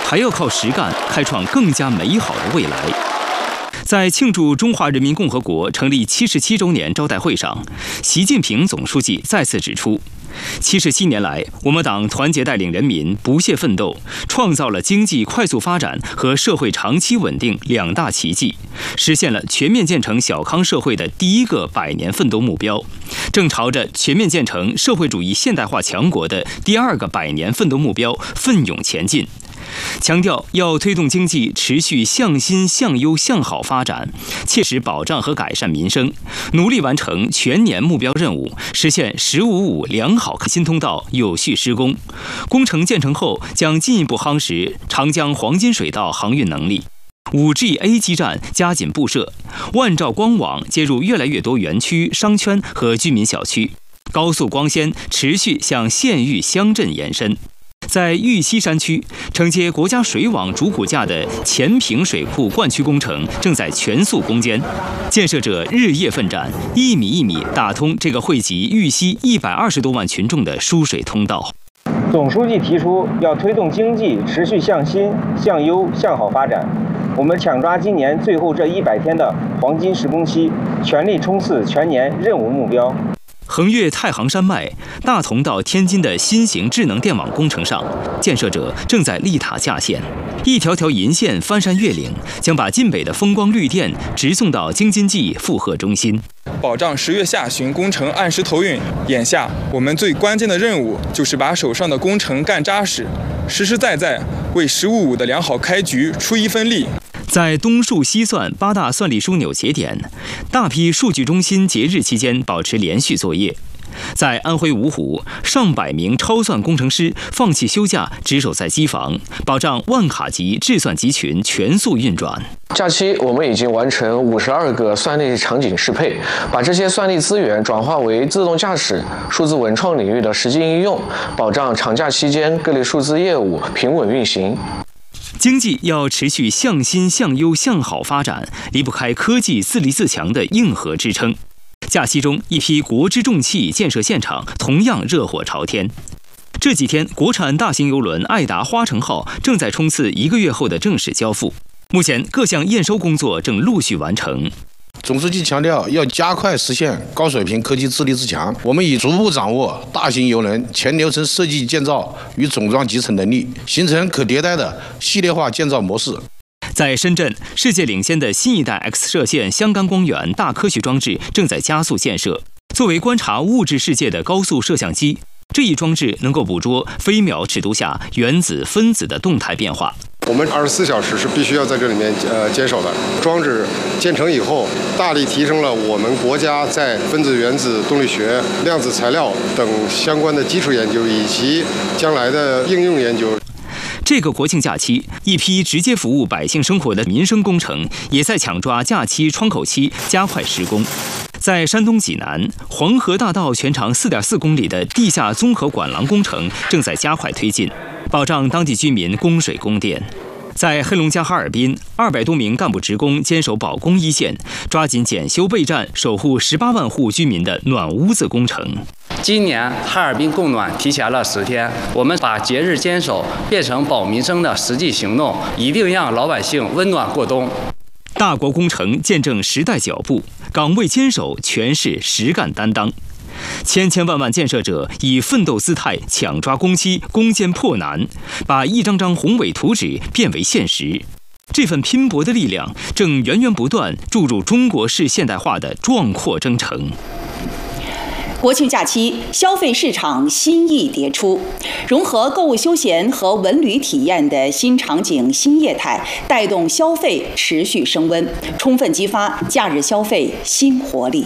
还要靠实干，开创更加美好的未来。在庆祝中华人民共和国成立77周年招待会上，习近平总书记再次指出，77年来，我们党团结带领人民不懈奋斗，创造了经济快速发展和社会长期稳定两大奇迹，实现了全面建成小康社会的第一个100年奋斗目标，正朝着全面建成社会主义现代化强国的第2个100年奋斗目标奋勇前进。强调要推动经济持续向新、向优、向好发展，切实保障和改善民生，努力完成全年目标任务，实现“15+5”良好新通道有序施工。工程建成后，将进一步夯实长江黄金水道航运能力。5G-A 基站加紧布设，万兆光网接入越来越多园区、商圈和居民小区，高速光纤持续向县域乡镇延伸。在玉溪山区，承接国家水网主骨架的前坪水库灌区工程正在全速攻坚，建设者日夜奋战，一米一米打通这个惠及玉溪120多万群众的输水通道。 总书记提出要推动经济持续向新、向优、向好发展，我们抢抓今年最后这100天的黄金施工期，全力冲刺全年任务目标。 横越太行山脉，大同到天津的新型智能电网工程上，建设者正在立塔架线，一条条银线翻山越岭，将把晋北的风光绿电直送到京津冀负荷中心， 保障10月下旬工程按时投运。眼下我们最关键的任务就是把手上的工程干扎实，实实在在为“15+5”的良好开局出一份力。 在东数西算8大算力枢纽节点，大批数据中心节日期间保持连续作业。在安徽芜湖，上百名超算工程师放弃休假，值守在机房，保障万卡级智算集群全速运转。 假期我们已经完成52个算力场景适配，把这些算力资源转化为自动驾驶、数字文创领域的实际应用，保障长假期间各类数字业务平稳运行。 经济要持续向新、向优、向好发展，离不开科技自立自强的硬核支撑。假期中，一批国之重器建设现场同样热火朝天。这几天，国产大型邮轮爱达花城号正在冲刺1个月后的正式交付。目前，各项验收工作正陆续完成。 总书记强调，要加快实现高水平科技自立自强。我们已逐步掌握大型邮轮全流程设计建造与总装集成能力，形成可迭代的系列化建造模式。 在深圳，世界领先的新一代 X 射线相干光源大科学装置正在加速建设。作为观察物质世界的高速摄像机，这一装置能够捕捉飞秒尺度下原子、分子的动态变化。 我们24小时是必须要在这里面坚守的。装置建成以后，大力提升了我们国家在分子原子动力学、量子材料等相关的基础研究以及将来的应用研究。 这个国庆假期，一批直接服务百姓生活的民生工程也在抢抓假期窗口期，加快施工。在山东济南，黄河大道全长4.4公里的地下综合管廊工程正在加快推进，保障当地居民供水供电。在黑龙江哈尔滨，200多名干部职工坚守保供一线，抓紧检修备战，守护18万户居民的暖屋子工程。 今年哈尔滨供暖提前了10天，我们把节日坚守变成保民生的实际行动，一定让老百姓温暖过冬。 大国工程见证时代脚步，岗位坚守全是实干担当。千千万万建设者以奋斗姿态抢抓工期，攻坚破难，把一张张宏伟图纸变为现实。这份拼搏的力量正源源不断注入中国式现代化的壮阔征程。 国庆假期，消费市场新意迭出，融合购物休闲和文旅体验的新场景、新业态，带动消费持续升温，充分激发假日消费新活力。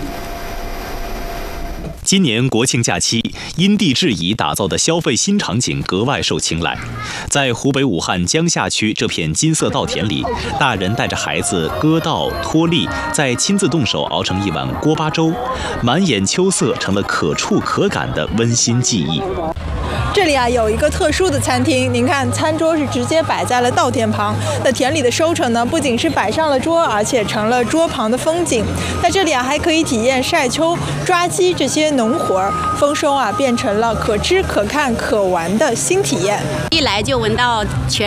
今年国庆假期，因地制宜打造的消费新场景格外受青睐。在湖北武汉江夏区这片金色稻田里，大人带着孩子割稻、脱粒，再亲自动手熬成一碗锅巴粥，满眼秋色成了可触可感的温馨记忆。 这里有一个特殊的餐厅，您看餐桌是直接摆在了稻田旁。那田里的收成呢，不仅是摆上了桌，而且成了桌旁的风景。在这里还可以体验晒秋、抓鸡这些农活儿，丰收变成了可吃可看可玩的新体验。 一来就闻到全